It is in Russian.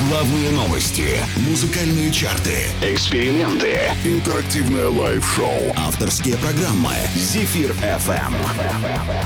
Главные новости, музыкальные чарты, эксперименты, интерактивное лайв-шоу, авторские программы. Зефир FM.